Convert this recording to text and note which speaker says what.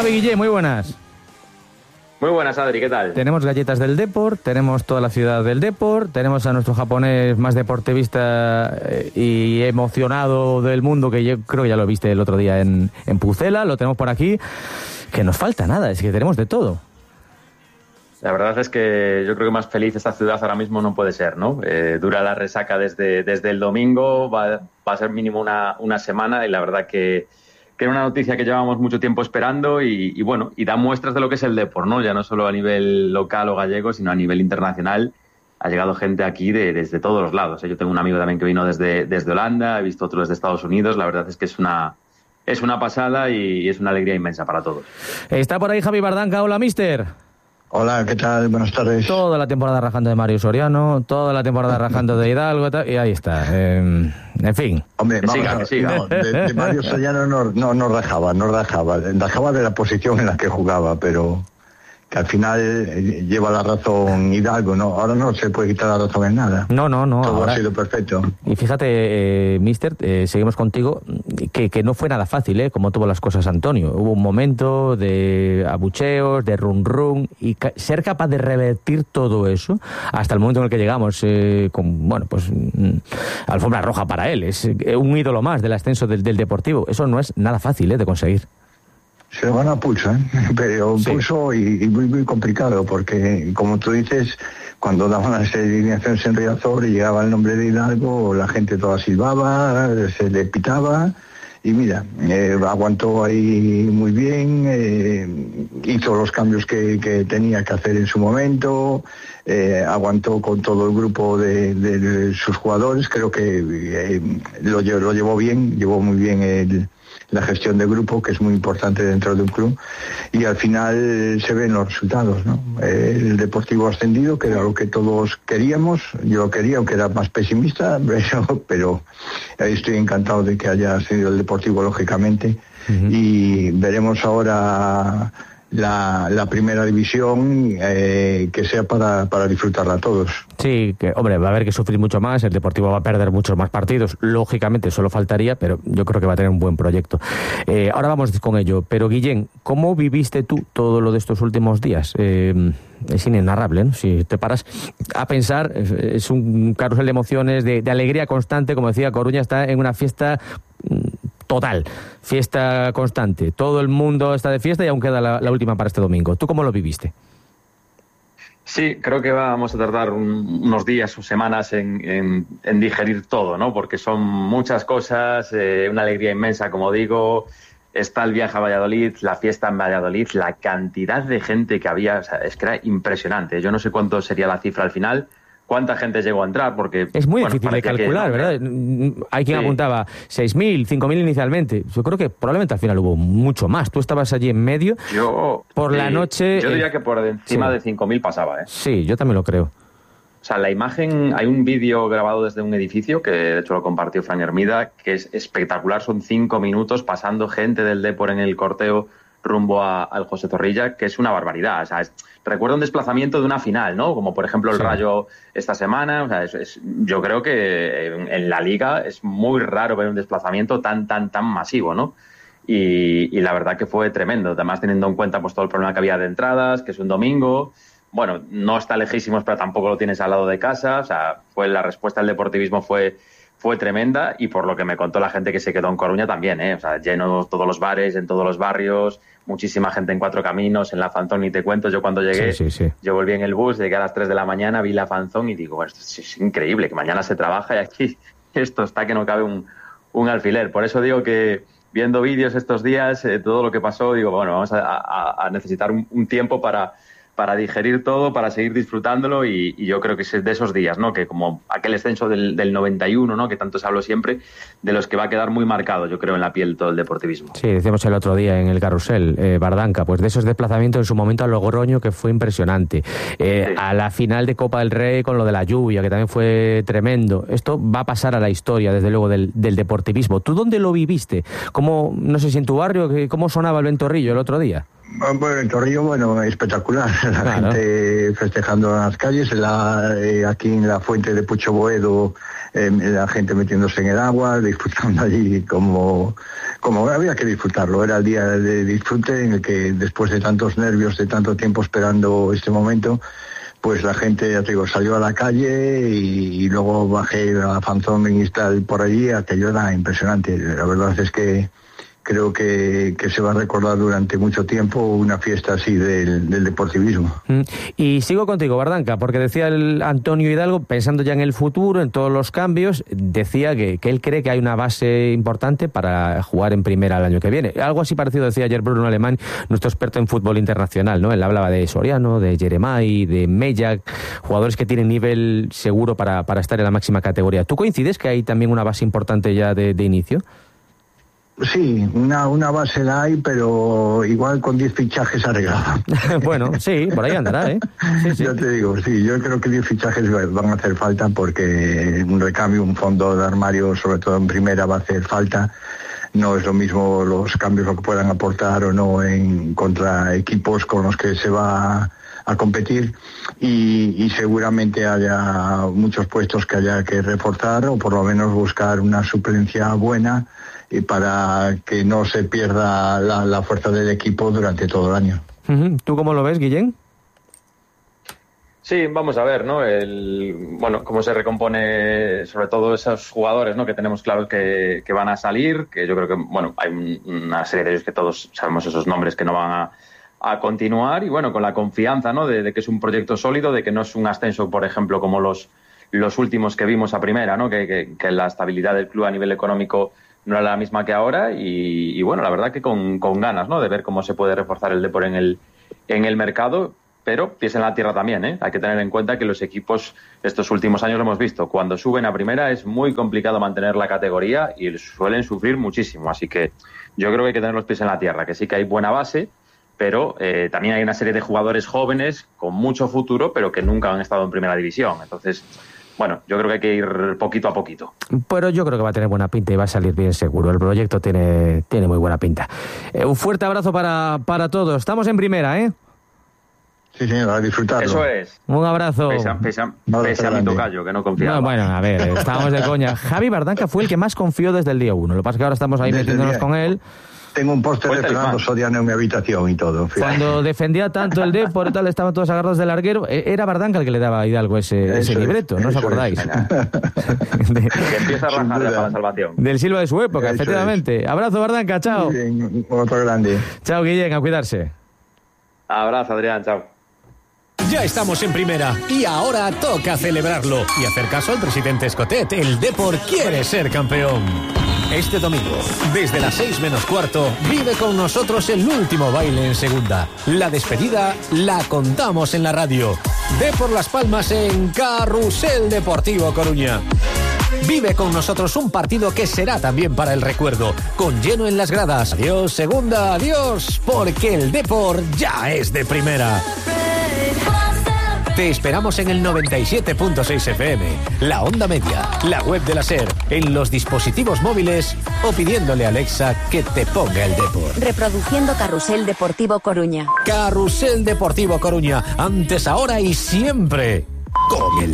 Speaker 1: Javi Guillén, muy buenas.
Speaker 2: Muy buenas, Adri, ¿qué tal?
Speaker 1: Tenemos galletas del Depor, tenemos toda la ciudad del Depor, tenemos a nuestro japonés más deportivista y emocionado del mundo, que yo creo que ya lo viste el otro día en Pucela, lo tenemos por aquí, que nos falta nada, es que tenemos de todo.
Speaker 2: La verdad es que yo creo que más feliz esta ciudad ahora mismo no puede ser, ¿no? Dura la resaca desde el domingo, va a ser mínimo una semana, y la verdad que era una noticia que llevábamos mucho tiempo esperando y bueno, y da muestras de lo que es el Depor, ¿no? Ya no solo a nivel local o gallego, sino a nivel internacional. Ha llegado gente aquí desde todos los lados. Yo tengo un amigo también que vino desde Holanda, he visto otro desde Estados Unidos. La verdad es que es una pasada y es una alegría inmensa para todos.
Speaker 1: Está por ahí Javi Bardanca. Hola, mister.
Speaker 3: Hola, ¿qué tal? Buenas tardes.
Speaker 1: Toda la temporada rajando de Mario Soriano, toda la temporada rajando de Hidalgo, y ahí está. En fin.
Speaker 3: Hombre, que siga. No, de Mario Soriano no rajaba de la posición en la que jugaba, pero que al final lleva la razón Hidalgo, ¿no? Ahora no se puede quitar la razón en nada.
Speaker 1: No.
Speaker 3: Todo
Speaker 1: ahora
Speaker 3: ha sido perfecto.
Speaker 1: Y fíjate, mister, seguimos contigo, que no fue nada fácil, como tuvo las cosas Antonio. Hubo un momento de abucheos, de run, y ser capaz de revertir todo eso hasta el momento en el que llegamos con, alfombra roja para él. Es un ídolo más del ascenso del Deportivo. Eso no es nada fácil, de conseguir.
Speaker 3: Se lo van a pulso, pero sí. Pulso y muy complicado, porque como tú dices, cuando daban las alineaciones en Riazor y llegaba el nombre de Hidalgo, la gente toda silbaba, se le pitaba, y mira, aguantó ahí muy bien, hizo los cambios que tenía que hacer en su momento, aguantó con todo el grupo de sus jugadores. Creo que lo llevó bien, llevó muy bien la gestión de grupo, que es muy importante dentro de un club, y al final se ven los resultados, ¿no? El Deportivo ascendido, que era lo que todos queríamos. Yo lo quería, aunque era más pesimista, pero estoy encantado de que haya ascendido el Deportivo, lógicamente. Uh-huh. Y veremos ahora la primera división, que sea para disfrutarla todos.
Speaker 1: Sí, que hombre, va a haber que sufrir mucho más, el Deportivo va a perder muchos más partidos, lógicamente solo faltaría, pero yo creo que va a tener un buen proyecto. Ahora vamos con ello, pero Guillén, ¿cómo viviste tú todo lo de estos últimos días? Es inenarrable, ¿no? Si te paras a pensar, es un carrusel de emociones, de alegría constante. Como decía, Coruña está en una fiesta total, fiesta constante. Todo el mundo está de fiesta y aún queda la última para este domingo. ¿Tú cómo lo viviste?
Speaker 2: Sí, creo que vamos a tardar unos días o semanas en digerir todo, ¿no? Porque son muchas cosas, una alegría inmensa, como digo. Está el viaje a Valladolid, la fiesta en Valladolid, la cantidad de gente que había, o sea, es que era impresionante. Yo no sé cuánto sería la cifra al final, cuánta gente llegó a entrar, porque
Speaker 1: es muy difícil de calcular, ¿verdad? Hay quien apuntaba 6.000, 5.000 inicialmente. Yo creo que probablemente al final hubo mucho más. Tú estabas allí en medio. La noche.
Speaker 2: Yo diría que por encima de 5.000 pasaba, ¿eh?
Speaker 1: Sí, yo también lo creo.
Speaker 2: O sea, la imagen, hay un vídeo grabado desde un edificio, que de hecho lo compartió Fran Hermida, que es espectacular. Son 5 minutos pasando gente del Depor en el corteo rumbo al José Zorrilla, que es una barbaridad. O sea, recuerdo un desplazamiento de una final, ¿no? Como por ejemplo el Rayo esta semana. O sea, yo creo que en la Liga es muy raro ver un desplazamiento tan masivo, ¿no? Y la verdad que fue tremendo. Además, teniendo en cuenta pues todo el problema que había de entradas, que es un domingo. Bueno, no está lejísimos, pero tampoco lo tienes al lado de casa. O sea, la respuesta del deportivismo fue tremenda, y por lo que me contó la gente que se quedó en Coruña también, O sea, llenos todos los bares, en todos los barrios, muchísima gente en Cuatro Caminos, en la Fanzón, ni te cuento. Yo cuando llegué, yo volví en el bus, llegué a las 3 de la mañana, vi la Fanzón y digo, esto es increíble, que mañana se trabaja y aquí esto está que no cabe un alfiler. Por eso digo que viendo vídeos estos días, todo lo que pasó, digo, bueno, vamos a necesitar un tiempo para digerir todo, para seguir disfrutándolo, y yo creo que es de esos días, ¿no? Que como aquel ascenso del 91, ¿no? Que tanto se habló siempre, de los que va a quedar muy marcado, yo creo, en la piel todo el deportivismo.
Speaker 1: Sí, decíamos el otro día en el carrusel, Bardanca, pues de esos desplazamientos en su momento a Logroño, que fue impresionante, a la final de Copa del Rey con lo de la lluvia, que también fue tremendo. Esto va a pasar a la historia, desde luego, del deportivismo. ¿Tú dónde lo viviste? ¿Cómo, no sé si en tu barrio, cómo sonaba el Ventorrillo el otro día?
Speaker 3: Bueno, en Torrillo, bueno, espectacular. La gente festejando en las calles, aquí en la fuente de Pucho Boedo, la gente metiéndose en el agua, disfrutando allí como había que disfrutarlo. Era el día de disfrute en el que, después de tantos nervios, de tanto tiempo esperando este momento, pues la gente, ya te digo, salió a la calle y luego bajé a Fanzón y tal por allí. Aquello era impresionante. La verdad es que creo que se va a recordar durante mucho tiempo una fiesta así del deportivismo.
Speaker 1: Y sigo contigo, Bardanca, porque decía el Antonio Hidalgo, pensando ya en el futuro, en todos los cambios, decía que él cree que hay una base importante para jugar en primera el año que viene. Algo así parecido decía ayer Bruno Alemán, nuestro experto en fútbol internacional, ¿no? Él hablaba de Soriano, de Jeremai, de Mellac, jugadores que tienen nivel seguro para estar en la máxima categoría. ¿Tú coincides que hay también una base importante ya de inicio?
Speaker 3: Sí, una base la hay, pero igual con 10 fichajes arreglada.
Speaker 1: Bueno, sí, por ahí andará, ¿eh? Sí.
Speaker 3: Ya te digo, sí, yo creo que 10 fichajes van a hacer falta porque un recambio, un fondo de armario, sobre todo en primera, va a hacer falta. No es lo mismo los cambios lo que puedan aportar o no contra equipos con los que se va a competir y seguramente haya muchos puestos que haya que reforzar o por lo menos buscar una suplencia buena y para que no se pierda la fuerza del equipo durante todo el año.
Speaker 1: ¿Tú cómo lo ves, Guillén?
Speaker 2: Sí, vamos a ver, ¿no? Cómo se recompone sobre todo esos jugadores, ¿no? Que tenemos claros que van a salir, que yo creo que, hay una serie de ellos que todos sabemos esos nombres que no van a continuar y, con la confianza, ¿no? De que es un proyecto sólido, de que no es un ascenso, por ejemplo, como los últimos que vimos a primera, ¿no? Que la estabilidad del club a nivel económico no era la misma que ahora y la verdad que con ganas, ¿no? De ver cómo se puede reforzar el Depor en el mercado, pero pies en la tierra también, ¿eh? Hay que tener en cuenta que los equipos estos últimos años lo hemos visto, cuando suben a primera es muy complicado mantener la categoría y suelen sufrir muchísimo, así que yo creo que hay que tener los pies en la tierra, que sí que hay buena base, pero también hay una serie de jugadores jóvenes con mucho futuro, pero que nunca han estado en primera división, entonces yo creo que hay que ir poquito a poquito. Pero
Speaker 1: yo creo que va a tener buena pinta y va a salir bien seguro. El proyecto tiene muy buena pinta. Un fuerte abrazo para todos. Estamos en primera, ¿eh?
Speaker 3: Sí, señor, a disfrutarlo.
Speaker 2: Eso es.
Speaker 1: Un abrazo.
Speaker 2: Pese a mi tocayo, que no confiaba.
Speaker 1: Bueno, a ver, estábamos de coña. Javi Bardanca fue el que más confió desde el día 1. Lo que pasa es que ahora estamos ahí metiéndonos con él.
Speaker 3: Tengo un póster de Fernando Soriano en mi habitación y todo. Fíjate.
Speaker 1: Cuando defendía tanto el Depor y tal, estaban todos agarrados del larguero. Era Bardanca el que le daba a Hidalgo ese libreto, ¿no os acordáis?
Speaker 2: Que empieza a rajar para la salvación.
Speaker 1: Del Silva de su época, efectivamente. Abrazo, Bardanca, chao.
Speaker 3: Bien, otro grande.
Speaker 1: Chao, Guillén, a cuidarse.
Speaker 2: Abrazo, Adrián, chao.
Speaker 4: Ya estamos en primera y ahora toca celebrarlo y hacer caso al presidente Escotet. El Depor quiere ser campeón. Este domingo, desde las 6:45, vive con nosotros el último baile en segunda. La despedida la contamos en la radio. Depor Las Palmas en Carrusel Deportivo Coruña. Vive con nosotros un partido que será también para el recuerdo, con lleno en las gradas. Adiós, segunda, adiós, porque el Depor ya es de primera. Te esperamos en el 97.6 FM, la onda media, la web de la SER, en los dispositivos móviles o pidiéndole a Alexa que te ponga el Depor.
Speaker 5: Reproduciendo Carrusel Deportivo Coruña.
Speaker 4: Carrusel Deportivo Coruña, antes, ahora y siempre con el